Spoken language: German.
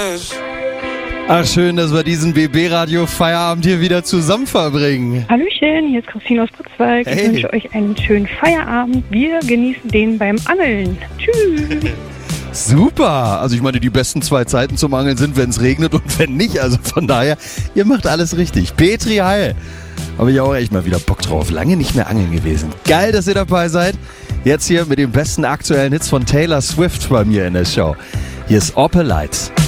Ach, schön, dass wir diesen BB-Radio-Feierabend hier wieder zusammen verbringen. Hallöchen, hier ist Christine aus Brutzwald. Hey. Ich wünsche euch einen schönen Feierabend. Wir genießen den beim Angeln. Tschüss. Super. Also ich meine, die besten 2 Zeiten zum Angeln sind, wenn es regnet und wenn nicht. Also von daher, ihr macht alles richtig. Petri Heil. Habe ich auch echt mal wieder Bock drauf. Lange nicht mehr angeln gewesen. Geil, dass ihr dabei seid. Jetzt hier mit den besten aktuellen Hits von Taylor Swift bei mir in der Show. Hier ist Opalite.